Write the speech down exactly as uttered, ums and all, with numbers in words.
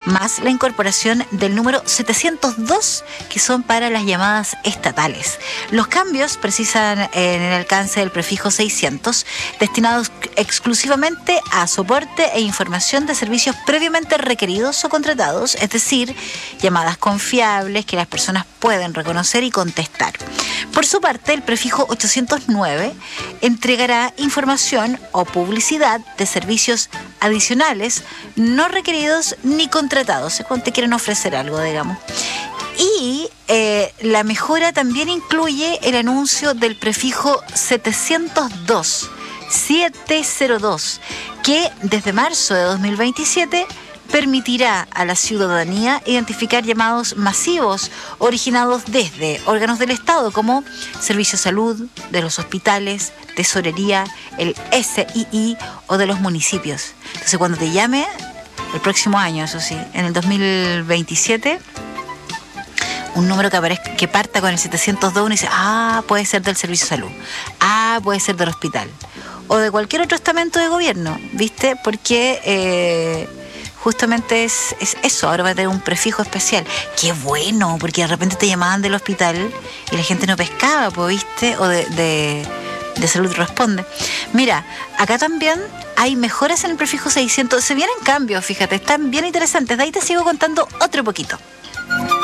más la incorporación del número setecientos dos, que son para las llamadas estatales. Los cambios precisan en el alcance del prefijo seiscientos, destinados exclusivamente a soporte e información de servicios previamente requeridos o contratados, es decir, llamadas confiables que las personas pueden reconocer y contestar. Por su parte, el prefijo ochocientos nueve entregará información o publicidad de servicios adicionales no requeridos ni contratados, es cuando te quieren ofrecer algo, digamos. Y eh, la mejora también incluye el anuncio del prefijo setecientos dos, setecientos dos, que desde marzo de dos mil veintisiete permitirá a la ciudadanía identificar llamados masivos originados desde órganos del Estado como Servicio de Salud, de los hospitales, Tesorería, el S I I o de los municipios. Entonces, cuando te llame, el próximo año, eso sí, en el dos mil veintisiete, un número que aparezca, que parta con el setecientos dos, uno dice, ah, puede ser del Servicio de Salud, ah, puede ser del hospital, o de cualquier otro estamento de gobierno, ¿viste? Porque eh, justamente es, es eso, ahora va a tener un prefijo especial. Qué bueno, porque de repente te llamaban del hospital y la gente no pescaba, pues, ¿viste? O de, de, de Salud Responde. Mira, acá también hay mejoras en el prefijo seiscientos, se vienen cambios, fíjate, están bien interesantes. De ahí te sigo contando otro poquito.